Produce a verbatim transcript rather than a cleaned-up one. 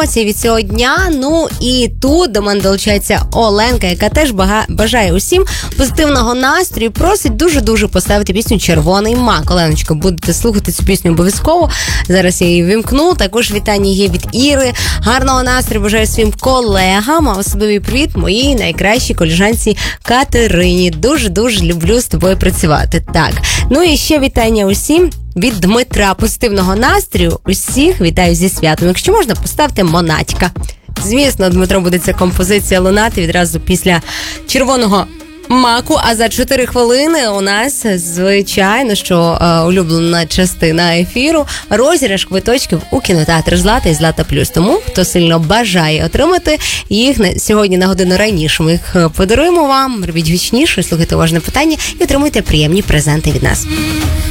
емоцій від цього дня. Ну і тут до мене долучається Оленка, яка теж бага... бажає усім позитивного настрою. Просить дуже-дуже поставити пісню «Червоний мак». Оленочка, будете слухати цю пісню обов'язково. Зараз я її вимкну. Також вітання є від Іри. Гарного настрою бажаю своїм колегам, а особливий привіт моїй найкращій колежанці Катерині. Дуже-дуже люблю з тобою працювати. Так, ну і ще вітання усім від Дмитра. Позитивного настрою. Усіх вітаю зі святом. Якщо можна, поставте Монатька. Звісно, Дмитро, буде ця композиція лунати відразу після «Червоного маку», а за чотири хвилини у нас, звичайно, що е, улюблена частина ефіру – розіграш квиточків у кінотеатр «Злата» і «Злата плюс». Тому, хто сильно бажає отримати їх на, сьогодні на годину раніше, ми їх подаруємо вам. Робіть гучніше, слухайте уважне питання і отримуйте приємні презенти від нас.